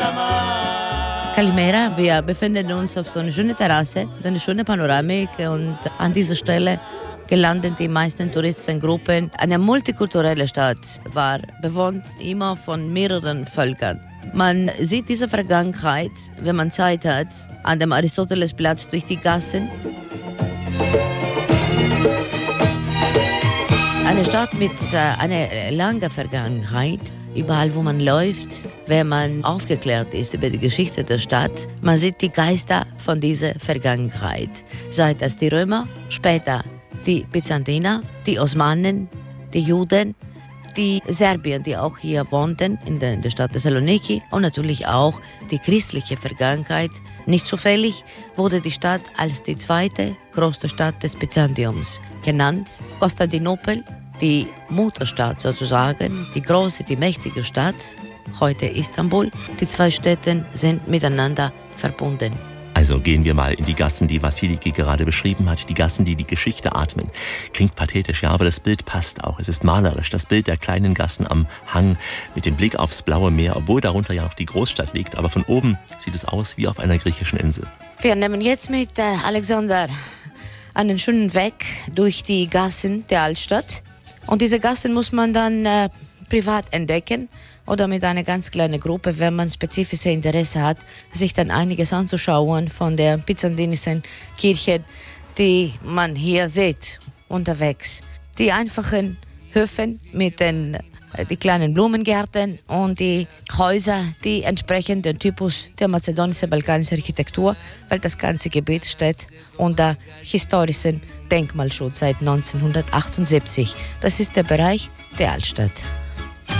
Kalimera, wir befinden uns auf so einer schönen Terrasse, eine schöne Panoramik und an dieser Stelle gelandet die meisten Touristengruppen. Eine multikulturelle Stadt war bewohnt immer von mehreren Völkern. Man sieht diese Vergangenheit, wenn man Zeit hat, an dem Aristotelesplatz durch die Gassen. Eine Stadt mit einer langen Vergangenheit. Überall, wo man läuft, wenn man aufgeklärt ist über die Geschichte der Stadt, man sieht die Geister von dieser Vergangenheit. Sei es die Römer, später die Byzantiner, die Osmanen, die Juden, die Serbier, die auch hier wohnten in der Stadt Thessaloniki und natürlich auch die christliche Vergangenheit. Nicht zufällig wurde die Stadt als die zweite größte Stadt des Byzantiums genannt. Konstantinopel, die Mutterstadt sozusagen, die große, die mächtige Stadt, heute Istanbul. Die zwei Städte sind miteinander verbunden. Also gehen wir mal in die Gassen, die Wassiliki gerade beschrieben hat, die Gassen, die die Geschichte atmen. Klingt pathetisch, ja, aber das Bild passt auch. Es ist malerisch, das Bild der kleinen Gassen am Hang mit dem Blick aufs blaue Meer, obwohl darunter ja auch die Großstadt liegt. Aber von oben sieht es aus wie auf einer griechischen Insel. Wir nehmen jetzt mit Alexander einen schönen Weg durch die Gassen der Altstadt. Und diese Gassen muss man dann privat entdecken oder mit einer ganz kleinen Gruppe, wenn man spezifische Interesse hat, sich dann einiges anzuschauen von der byzantinischen Kirche, die man hier sieht unterwegs. Die einfachen Höfe mit die kleinen Blumengärten und die Häuser, die entsprechen dem Typus der mazedonisch-balkanischen Architektur, weil das ganze Gebiet steht unter historischem Denkmalschutz seit 1978. Das ist der Bereich der Altstadt.